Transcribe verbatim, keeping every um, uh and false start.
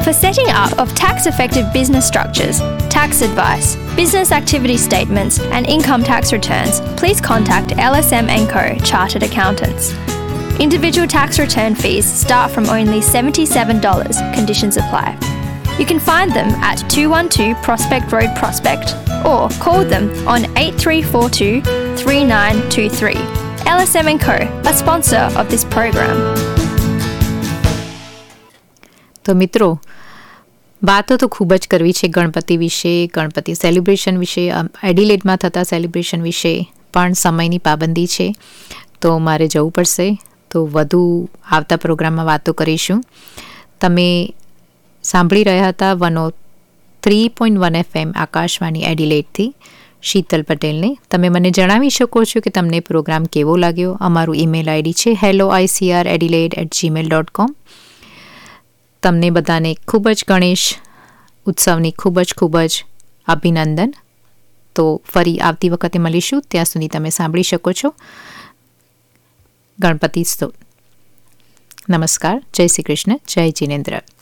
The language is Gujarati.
For setting up of tax-effective business structures, tax advice, business activity statements and income tax returns, please contact L S M and Co Chartered Accountants. Individual tax return fees start from only seventy-seven dollars. Conditions apply. You can find them at two one two Prospect Road, Prospect, or call them on eight three four two, three nine two three. L S M and Co, a sponsor of this program. તો મિત્રો, વાતો તો ખૂબ જ કરવી છે ગણપતિ વિશે, ગણપતિ સેલિબ્રેશન વિશે, એડિલેડમાં થતા સેલિબ્રેશન વિશે, પણ સમયની પાબંદી છે તો મારે જવું પડશે. તો વધુ આવતા પ્રોગ્રામમાં વાતો કરીશું. તમે સાંભળી રહ્યા હતા one O three point one F M Akashvani એડિલેડથી Sheetal પટેલને. તમે મને જણાવી શકો છો કે તમને પ્રોગ્રામ કેવો લાગ્યો. અમારું ઈમેલ આઈડી છે hello ICR Adelaide at Gmail dot com. તમને બધાને ખૂબ જ ગણેશ ઉત્સવની ખૂબ જ ખૂબ જ અભિનંદન. તો ફરી આવતી વખતે મળીશું. ત્યાં સુધી તમે સાંભળી શકો છો ગણપતિ સ્તોત્ર. નમસ્કાર. જય શ્રી કૃષ્ણ. જય જિનેન્દ્ર.